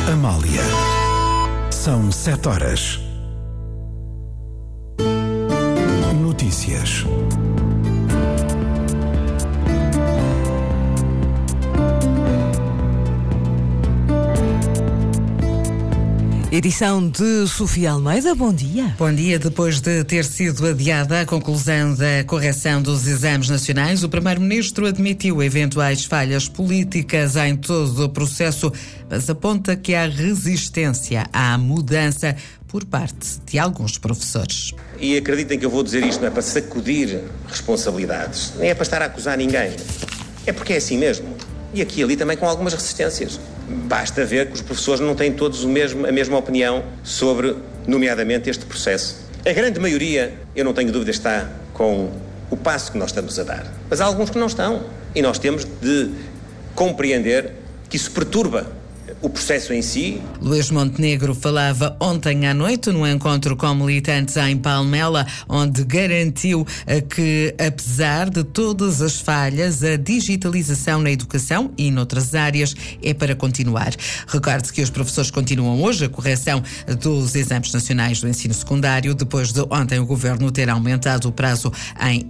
Amália. São 7h. Notícias. Edição de Sofia Almeida, bom dia. Bom dia. Depois de ter sido adiada a conclusão da correção dos exames nacionais, o Primeiro-Ministro admitiu eventuais falhas políticas em todo o processo, mas aponta que há resistência à mudança por parte de alguns professores. E acreditem que eu vou dizer isto, não é para sacudir responsabilidades, nem é para estar a acusar ninguém. É porque é assim mesmo. E aqui e ali também com algumas resistências. Basta ver que os professores não têm todos a mesma opinião sobre, nomeadamente, este processo. A grande maioria, eu não tenho dúvida, está com o passo que nós estamos a dar. Mas há alguns que não estão. E nós temos de compreender que isso perturba o processo em si. Luís Montenegro falava ontem à noite num encontro com militantes em Palmela, onde garantiu que, apesar de todas as falhas, a digitalização na educação e noutras áreas é para continuar. Recorde que os professores continuam hoje a correção dos exames nacionais do ensino secundário, depois de ontem o Governo ter aumentado o prazo em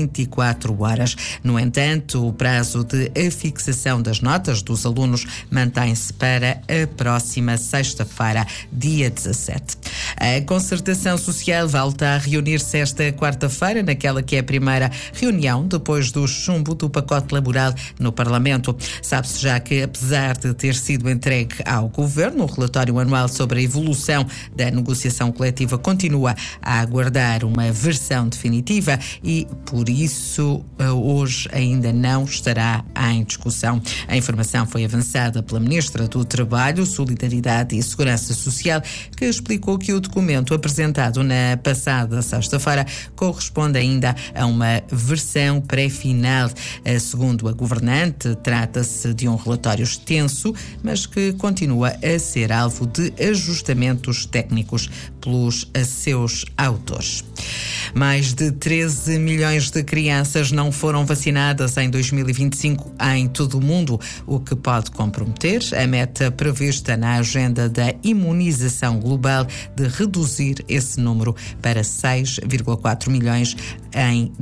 24 horas. No entanto, o prazo de afixação das notas dos alunos mantém-se para a próxima sexta-feira, dia 17. A Concertação Social volta a reunir-se esta quarta-feira, naquela que é a primeira reunião depois do chumbo do pacote laboral no Parlamento. Sabe-se já que, apesar de ter sido entregue ao Governo, o relatório anual sobre a evolução da negociação coletiva continua a aguardar uma versão definitiva e, por isso, hoje ainda não estará em discussão. A informação foi avançada pela Ministra do Trabalho, Solidariedade e Segurança Social, que explicou que o documento apresentado na passada sexta-feira corresponde ainda a uma versão pré-final. Segundo a governante, trata-se de um relatório extenso, mas que continua a ser alvo de ajustamentos técnicos pelos seus autores. Mais de 13 milhões de crianças não foram vacinadas em 2025 em todo o mundo, o que pode comprometer a meta prevista na agenda da imunização global de reduzir esse número para 6,4 milhões em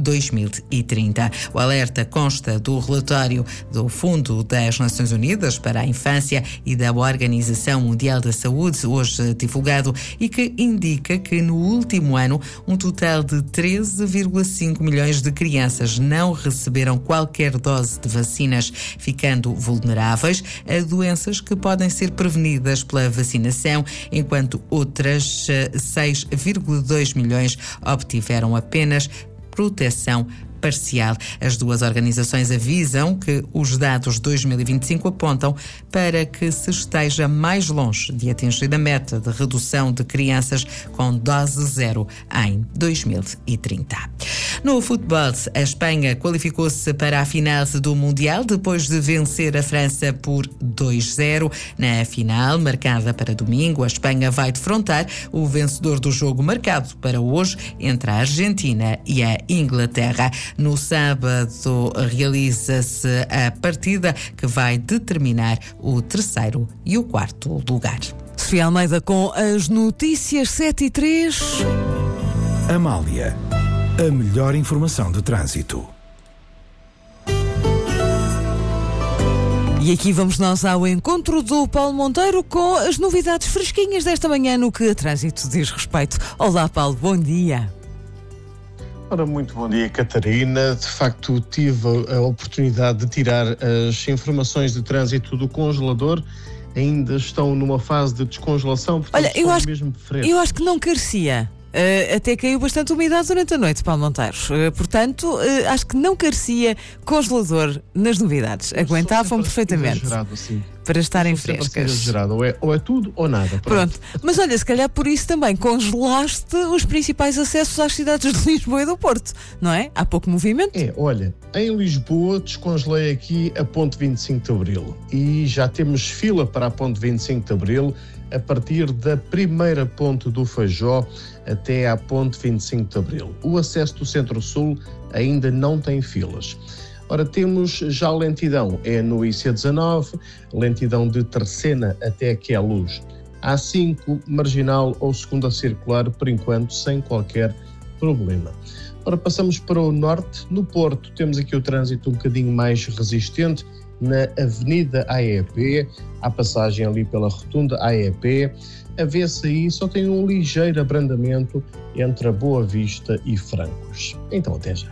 2030. O alerta consta do relatório do Fundo das Nações Unidas para a Infância e da Organização Mundial da Saúde, hoje divulgado, e que indica que no último ano um total de 13,5 milhões de crianças não receberam qualquer dose de vacinas, ficando vulneráveis a doenças que podem ser prevenidas pela vacinação, enquanto outras 6,2 milhões obtiveram apenas proteção parcial. As duas organizações avisam que os dados de 2025 apontam para que se esteja mais longe de atingir a meta de redução de crianças com dose zero em 2030. No futebol, a Espanha qualificou-se para a final do Mundial depois de vencer a França por 2-0. Na final, marcada para domingo, a Espanha vai defrontar o vencedor do jogo marcado para hoje entre a Argentina e a Inglaterra. No sábado realiza-se a partida que vai determinar o terceiro e o quarto lugar. Sofia Almeida com as notícias 7h03. Amália, a melhor informação de trânsito. E aqui vamos nós ao encontro do Paulo Monteiro com as novidades fresquinhas desta manhã no que a trânsito diz respeito. Olá, Paulo, bom dia. Ora, muito bom dia, Catarina. De facto, tive a oportunidade de tirar as informações de trânsito do congelador. Ainda estão numa fase de descongelação, portanto, olha, eu acho que não carecia. Até caiu bastante umidade durante a noite, Paulo Monteiro. Portanto, acho que não carecia congelador nas novidades. Aguentavam perfeitamente para estarem frescas. Ou é tudo ou nada. Pronto. Mas olha, se calhar por isso também congelaste os principais acessos às cidades de Lisboa e do Porto, não é? Há pouco movimento. Olha, em Lisboa descongelei aqui a ponte 25 de Abril e já temos fila para a ponte 25 de Abril a partir da primeira ponte do Feijó até à ponte 25 de Abril. O acesso do Centro-Sul ainda não tem filas. Ora, temos já lentidão, é no IC19, lentidão de Terceira até Queluz. A5, marginal ou segunda circular, por enquanto, sem qualquer problema. Ora, passamos para o norte. No Porto, temos aqui o trânsito um bocadinho mais resistente na Avenida AEP, a passagem ali pela rotunda AEP. A VCI só tem um ligeiro abrandamento entre a Boa Vista e Francos. Então, até já.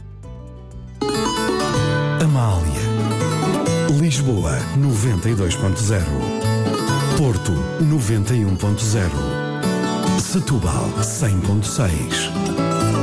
Amália. Lisboa 92.0. Porto 91.0. Setúbal 100.6.